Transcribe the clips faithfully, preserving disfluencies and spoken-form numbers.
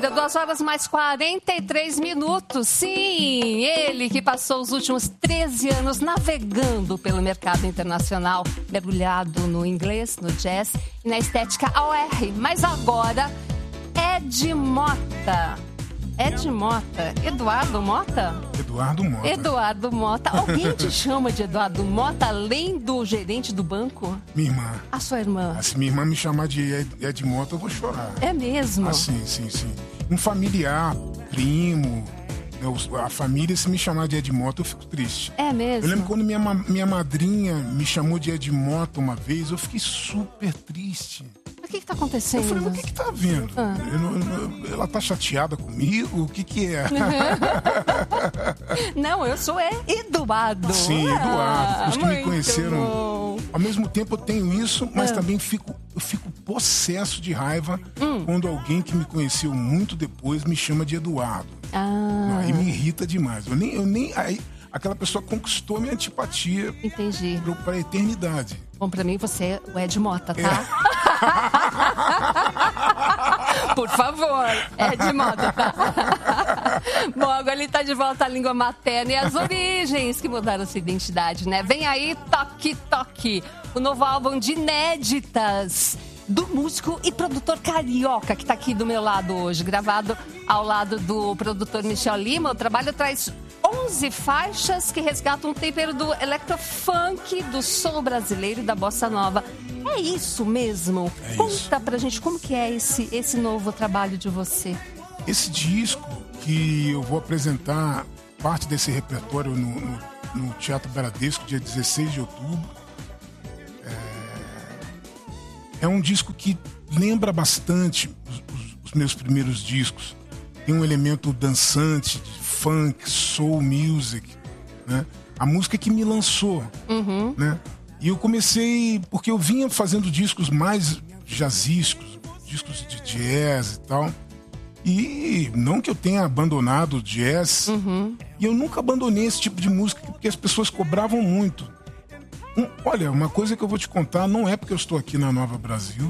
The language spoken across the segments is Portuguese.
querida, duas horas mais quarenta e três minutos. Sim, ele que passou os últimos treze anos navegando pelo mercado internacional, mergulhado no inglês, no jazz e na estética A O R. Mas agora, Ed Mota. Ed Mota. Eduardo Mota? Eduardo Mota. Eduardo Mota. Alguém te chama de Eduardo Mota, além do gerente do banco? Minha irmã. A sua irmã? Ah, se minha irmã me chamar de Ed, Ed Mota, eu vou chorar. É mesmo? Ah, sim, sim, sim. Um familiar, primo, eu, a família, se me chamar de Ed Mota, eu fico triste. É mesmo? Eu lembro quando minha, minha madrinha me chamou de Ed Mota uma vez, eu fiquei super triste. O que que tá acontecendo? Eu falei, mas o que que tá vendo? Ah. Eu não- eu- ela tá chateada comigo? O que que é? Não, eu sou Eduardo. Sim, Eduardo. Os que me muito conheceram. bom. Ao mesmo tempo eu tenho isso, mas Ah. também fico, eu fico possesso de raiva Hum. quando alguém que me conheceu muito depois me chama de Eduardo. Ah, Aí me irrita demais. Eu nem, eu nem, aí, aquela pessoa conquistou minha antipatia entendi. pro- pra eternidade. Bom, pra mim você é o Ed Mota, tá? Por favor, Ed Mota, tá? Bom, agora ele tá de volta à língua materna e às origens que mudaram sua identidade, né? Vem aí, Toque Toque, o novo álbum de inéditas do músico e produtor carioca que tá aqui do meu lado hoje, gravado ao lado do produtor Michel Lima. O trabalho traz onze faixas que resgatam um tempero do electrofunk, do soul brasileiro e da bossa nova. É isso mesmo? É Conta isso. pra gente como que é esse, esse novo trabalho de você. Esse disco que eu vou apresentar parte desse repertório no, no- no Teatro Bradesco, dia dezesseis de outubro. É, é um disco que lembra bastante os, os- os meus primeiros discos. Tem um elemento dançante, de funk, soul music, né? A música que me lançou, né? E eu comecei porque eu vinha fazendo discos mais jazzísticos, discos de jazz e tal. E não que eu tenha abandonado o jazz, e eu nunca abandonei esse tipo de música porque as pessoas cobravam muito. Um- olha, uma coisa que eu vou te contar, não é porque eu estou aqui na Nova Brasil.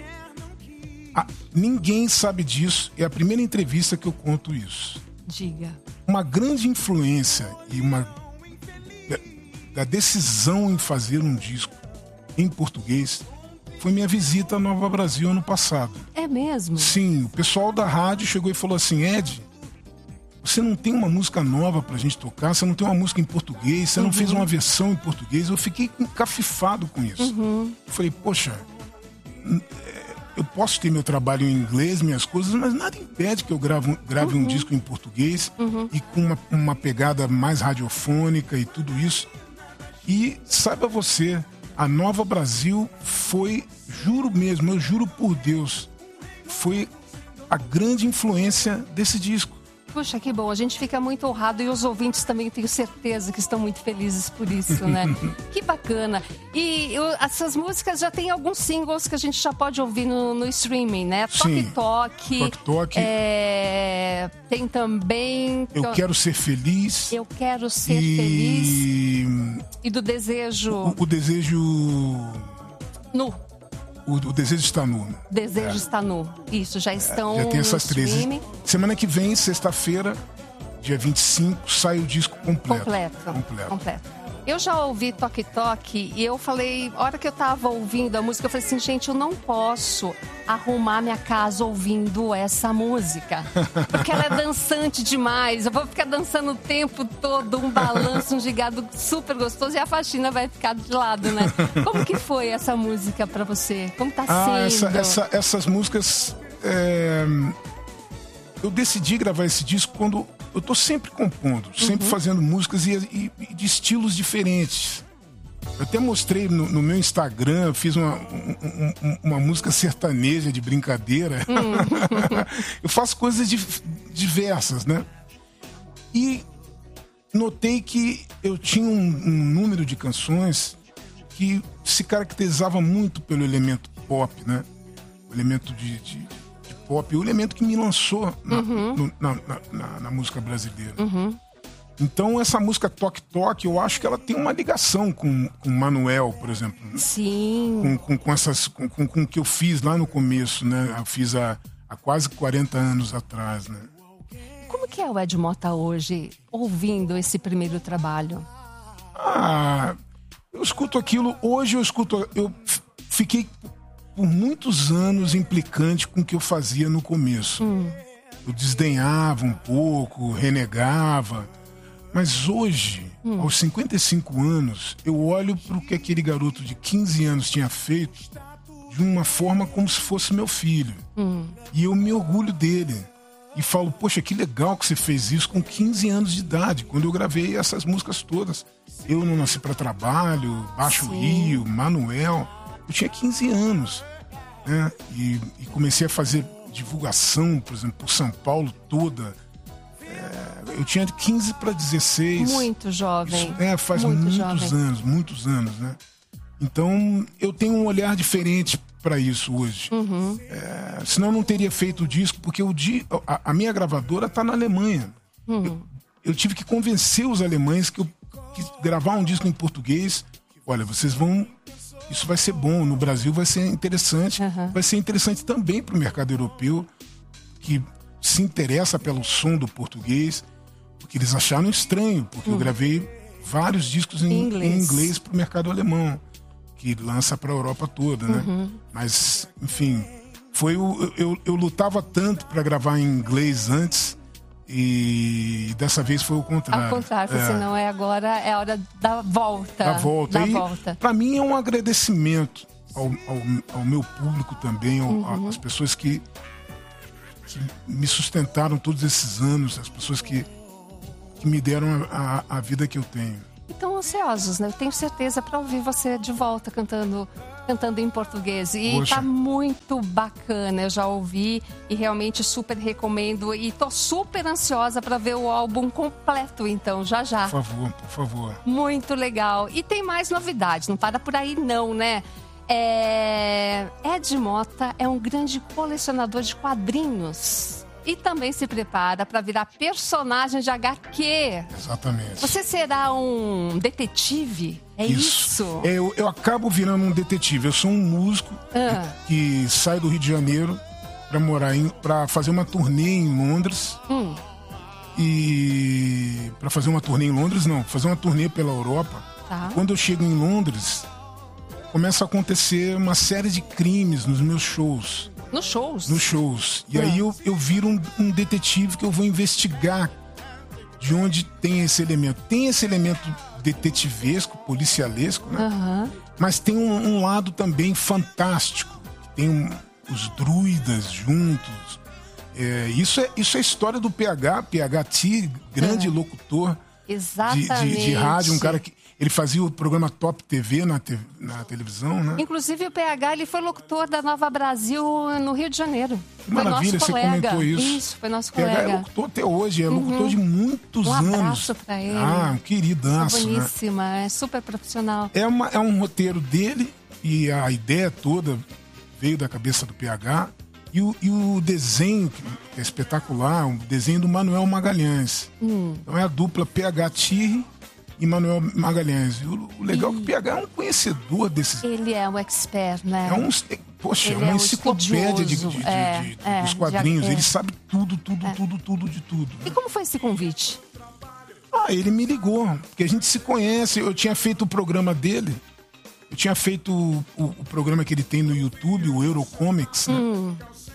Ah, ninguém sabe disso, é a primeira entrevista que eu conto isso. Diga. Uma grande influência e uma da, da decisão em fazer um disco em português foi minha visita à Nova Brasil ano passado. É mesmo? Sim, o pessoal da rádio chegou e falou assim: Ed, você não tem uma música nova pra gente tocar, você não tem uma música em português, você não fez uma versão em português. Eu fiquei encafifado com isso. Eu falei, poxa, n- é, eu posso ter meu trabalho em inglês, minhas coisas, mas nada impede que eu grave, grave um disco em português e com uma, uma pegada mais radiofônica e tudo isso. E saiba você, a Nova Brasil foi, juro mesmo, eu juro por Deus, foi a grande influência desse disco. Puxa, que bom. A gente fica muito honrado e os ouvintes também, tenho certeza que estão muito felizes por isso, né? Que bacana. E o- essas músicas já tem alguns singles que a gente já pode ouvir no, no streaming, né? Toque Sim. Toque. Toque Toque. É, tem também... Eu quero ser feliz. Eu quero ser feliz. e E do desejo o, o desejo nu. o, o desejo está nu. Desejo está nu. Isso, já estão Já tem essas no três. streaming. Semana que vem, sexta-feira, dia vinte e cinco, sai o disco completo. Completo. Completo. Completo. Eu já ouvi Toque Toque e eu falei, a hora que eu tava ouvindo a música, eu falei assim, gente, eu não posso arrumar minha casa ouvindo essa música. Porque ela é dançante demais. Eu vou ficar dançando o tempo todo, um balanço, um gigado super gostoso e a faxina vai ficar de lado, né? Como que foi essa música pra você? Como tá Ah, essa- sendo? essa- essas músicas. é, Eu decidi gravar esse disco quando eu tô sempre compondo, sempre Uhum. fazendo músicas e, e- e de estilos diferentes. Eu até mostrei no, no meu Instagram, eu fiz uma, um- um- uma música sertaneja de brincadeira. Hum. Eu faço coisas dif- diversas, né? E notei que eu tinha um, um número de canções que se caracterizava muito pelo elemento pop, né? O elemento de, de- de pop, o elemento que me lançou na, no- na- na- na- na música brasileira. Então essa música Toque Toque, eu acho que ela tem uma ligação com com Manuel, por exemplo, Sim. com, com, com essas com, com, com o que eu fiz lá no começo, né? Eu fiz a, há quase quarenta anos atrás, né? Como que é o Ed Mota hoje, ouvindo esse primeiro trabalho? Ah, eu escuto aquilo, hoje eu escuto, eu fiquei por muitos anos implicante com o que eu fazia no começo. Hum. Eu desdenhava um pouco, renegava, mas hoje, hum. aos cinquenta e cinco anos, eu olho para o que aquele garoto de quinze anos tinha feito de uma forma como se fosse meu filho. Hum. E eu me orgulho dele. E falo, poxa, que legal que você fez isso com quinze anos de idade, quando eu gravei essas músicas todas. Eu Não Nasci Pra Trabalho, Baixo Sim. Rio, Manuel. Eu tinha quinze anos, né? E, e comecei a fazer divulgação, por exemplo, por São Paulo toda. É, eu tinha de quinze para dezesseis. Muito jovem. Isso, é, faz Muito muitos jovem. anos, muitos anos, né? Então, eu tenho um olhar diferente para isso hoje. Uhum. É, senão eu não teria feito o disco, porque o di... a, a minha gravadora está na Alemanha. Uhum. Eu, eu tive que convencer os alemães que, eu, que gravar um disco em português, olha, vocês vão... Isso vai ser bom, no Brasil vai ser interessante. Uhum. Vai ser interessante também para o mercado europeu, que se interessa pelo som do português, porque eles acharam estranho, porque uhum. eu gravei vários discos em inglês, em inglês para o mercado alemão, que lança para a Europa toda, né? Uhum. Mas, enfim, foi o, eu, eu lutava tanto para gravar em inglês antes e dessa vez foi o contrário. Ao contrário, é. senão é agora é a hora da volta. Da volta. Da e, volta. Para mim é um agradecimento ao, ao, ao meu público também, ao, uhum. às pessoas que, que me sustentaram todos esses anos, as pessoas que, que me deram a, a, a vida que eu tenho. Estão ansiosos, né? Eu tenho certeza para ouvir você de volta cantando, cantando em português. E Poxa. Tá muito bacana, eu já ouvi e realmente super recomendo. E tô super ansiosa para ver o álbum completo, então, já já. Por favor, por favor. Muito legal. E tem mais novidades, não para por aí não, né? É... Ed Mota é um grande colecionador de quadrinhos. E também se prepara para virar personagem de agá quê. Exatamente. Você será um detetive? É isso? isso? É, eu, eu acabo virando um detetive. Eu sou um músico ah. que, que sai do Rio de Janeiro para morar em, para fazer uma turnê em Londres. Hum. E para fazer uma turnê em Londres, não, fazer uma turnê pela Europa. Tá. Quando eu chego em Londres, começa a acontecer uma série de crimes nos meus shows. Nos shows? Nos shows. E ah. aí eu, eu viro um, um detetive que eu vou investigar de onde tem esse elemento. Tem esse elemento detetivesco, policialesco, né? Uhum. Mas tem um, um lado também fantástico. Tem um, os druidas juntos. É, isso, é, isso é a história do P H, P H T, grande uhum. locutor de, de, de rádio, um cara que... Ele fazia o programa Top T V na, te, na televisão, né? Inclusive o P H, ele foi locutor da Nova Brasil no Rio de Janeiro. Que maravilha, você comentou isso. Isso, foi nosso P H colega. é locutor até hoje, é locutor uhum. de muitos um anos. Um abraço pra ele. Ah, um queridaço, é boníssima, né? É super profissional. É, uma, é um roteiro dele e a ideia toda veio da cabeça do P H. E o, e o desenho, que é espetacular, o desenho do Manuel Magalhães. Hum. Então é a dupla P H Tirri e Manuel Magalhães. E o, o legal e... é que o P H é um conhecedor desses... Ele é um expert, né? É um... Poxa, Ele é uma é um enciclopédia de, de, de, é, de, de, é, dos quadrinhos. de, é. Ele sabe tudo, tudo, é. tudo, tudo de tudo. Né? E como foi esse convite? Ah, ele me ligou, porque a gente se conhece. Eu tinha feito o programa dele. Eu tinha feito o, o, o programa que ele tem no YouTube, o Eurocomics, né? Hum.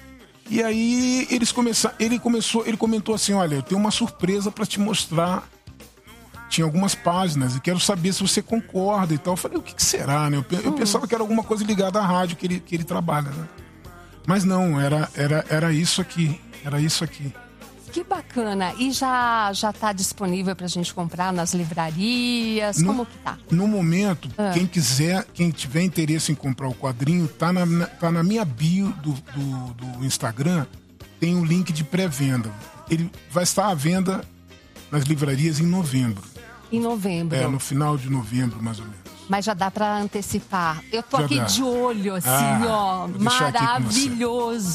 E aí eles começaram, ele começou, ele comentou assim, olha, eu tenho uma surpresa para te mostrar. Tinha algumas páginas e quero saber se você concorda e tal. Eu falei, o que, que será, né? Eu, eu hum. pensava que era alguma coisa ligada à rádio que ele, que ele trabalha, né? Mas não, era, era, era isso aqui, era isso aqui. Que bacana. E já já está disponível para a gente comprar nas livrarias? No, Como que tá? No momento, ah. quem quiser, quem tiver interesse em comprar o quadrinho, tá na, tá na minha bio do, do, do Instagram, tem um link de pré-venda. Ele vai estar à venda nas livrarias em novembro. Em novembro? É, no final de novembro, mais ou menos. Mas já dá para antecipar. Eu tô já aqui dá. de olho, assim, ah, ó, maravilhoso.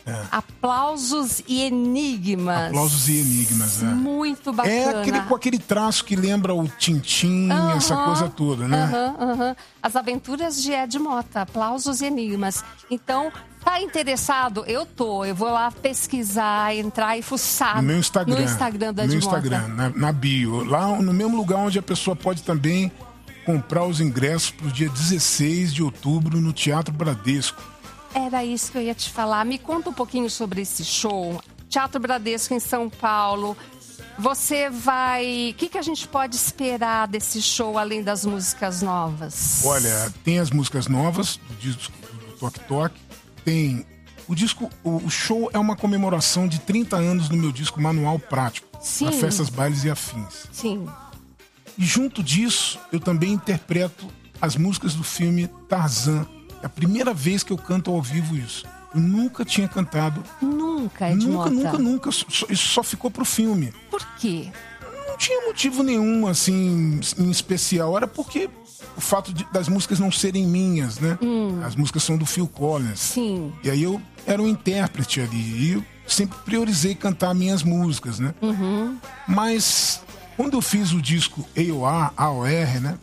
É. Aplausos e Enigmas. Aplausos e Enigmas, é. Muito bacana. É aquele, com aquele traço que lembra o Tintim, uhum, essa coisa toda, né? Uhum, uhum. As Aventuras de Ed Mota, Aplausos e Enigmas. Então, tá interessado? Eu tô. Eu vou lá pesquisar, entrar e fuçar no meu Instagram, no Instagram do Ed no Mota. Instagram, na, na bio. Lá no mesmo lugar onde a pessoa pode também comprar os ingressos para o dia dezesseis de outubro no Teatro Bradesco. Era isso que eu ia te falar. Me conta um pouquinho sobre esse show. Teatro Bradesco em São Paulo. Você vai... O que, que a gente pode esperar desse show, além das músicas novas? Olha, tem as músicas novas do disco do Toque Toque. Tem... O disco... O show é uma comemoração de trinta anos do meu disco Manual Prático. Sim. Para Festas, Bailes e Afins. Sim. E junto disso, eu também interpreto as músicas do filme Tarzan. É a primeira vez que eu canto ao vivo isso. Eu nunca tinha cantado. Nunca, Ed Nunca, Mota. nunca, nunca. Isso só ficou pro filme. Por quê? Não tinha motivo nenhum, assim, em especial. Era porque o fato de, das músicas não serem minhas, né? Hum. As músicas são do Phil Collins. Sim. E aí eu era um intérprete ali. E eu sempre priorizei cantar minhas músicas, né? Uhum. Mas quando eu fiz o disco A O R, A O R, né?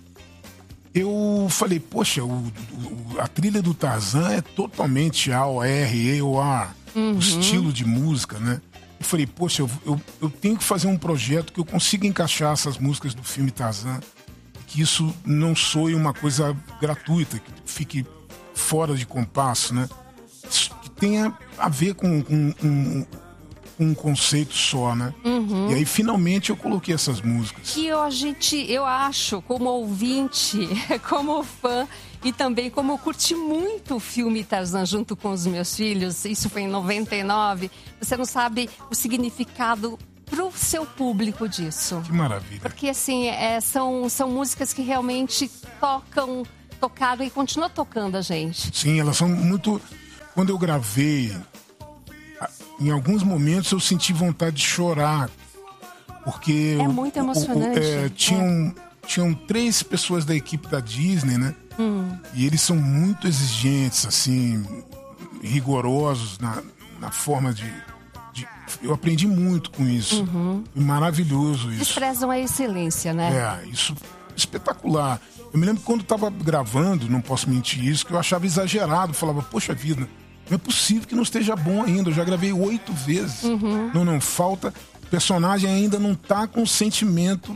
Eu falei, poxa, o, o, a trilha do Tarzan é totalmente A O R, A O R, uhum. O estilo de música, né? Eu falei, poxa, eu, eu, eu tenho que fazer um projeto que eu consiga encaixar essas músicas do filme Tarzan, que isso não soe uma coisa gratuita, que fique fora de compasso, né? Que tenha a ver com, com, com um conceito só, né? Uhum. E aí, finalmente, eu coloquei essas músicas. Que eu, a gente, eu acho, como ouvinte, como fã, e também como eu curti muito o filme Tarzan junto com os meus filhos, isso foi em noventa e nove, você não sabe o significado pro seu público disso. Que maravilha. Porque, assim, é, são, são músicas que realmente tocam, tocaram e continuam tocando a gente. Sim, elas são muito... Quando eu gravei... Em alguns momentos eu senti vontade de chorar, porque... É muito emocionante. O, o, é, tinham, é. tinham três pessoas da equipe da Disney, né? Hum. E eles são muito exigentes, assim, rigorosos na, na forma de, de... Eu aprendi muito com isso. Uhum. Maravilhoso isso. Eles prezam a excelência, né? É, isso espetacular. Eu me lembro que quando estava gravando, não posso mentir isso, que eu achava exagerado. Falava, poxa vida... Não é possível que não esteja bom ainda. Eu já gravei oito vezes. Uhum. Não, não, falta. O personagem ainda não tá com sentimento.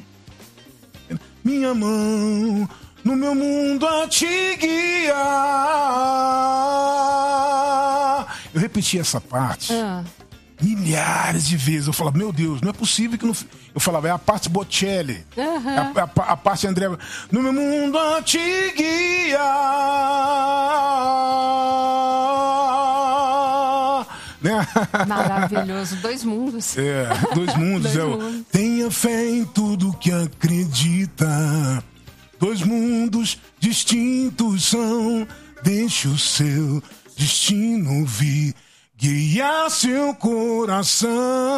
Minha mão no meu mundo a te guiar. Eu repeti essa parte uhum. milhares de vezes. Eu falava, meu Deus, não é possível que não... Eu falava, é a parte Bocelli. Uhum. É a, a, a parte André. No meu mundo a te guiar. Maravilhoso, dois mundos. É, dois mundos. dois é o, mundos. Tenha fé em tudo que acredita. Dois mundos distintos são. Deixe o seu destino vir guiar seu coração.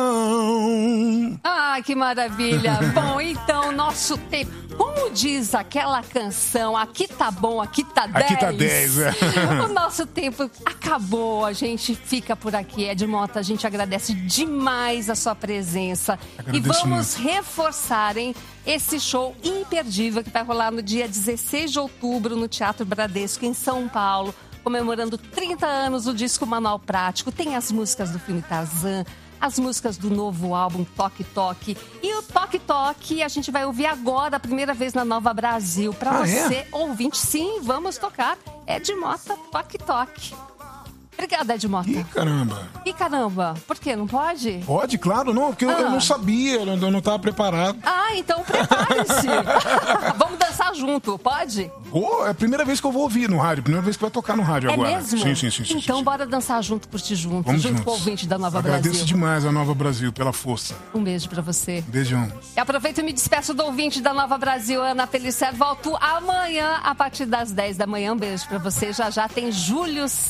Ah, que maravilha. Bom, então, nosso tempo... Como diz aquela canção, aqui tá bom, aqui tá dez. Aqui tá dez, é. O nosso tempo acabou, a gente fica por aqui. Ed Mota, a gente agradece demais a sua presença. Agradeço e vamos muito. reforçar, hein, esse show imperdível que vai rolar no dia dezesseis de outubro no Teatro Bradesco, em São Paulo, comemorando trinta anos do disco Manual Prático. Tem as músicas do filme Tarzan, as músicas do novo álbum Toque Toque. E o Toque Toque a gente vai ouvir agora, a primeira vez na Nova Brasil. Para ah, você, é? ouvinte, sim, vamos tocar. Ed Mota, Toque Toque. Obrigada, Ed Mota. Ih, caramba. Ih, caramba. Por quê? Não pode? Pode, claro, não, porque ah. eu, eu não sabia, eu não estava preparado. Ah, então prepare-se. Vamos dançar junto, pode? Oh, é a primeira vez que eu vou ouvir no rádio, primeira vez que vai tocar no rádio é agora. Mesmo? Sim, sim, sim. sim então sim, bora sim. dançar junto, curtir junto, Vamos junto juntos. com o ouvinte da Nova Agradeço Brasil. demais a Nova Brasil pela força. Um beijo pra você. Beijão. E aproveito e me despeço do ouvinte da Nova Brasil, Ana Pellicer. Volto amanhã a partir das dez da manhã. Um beijo pra você. Já já tem Júlio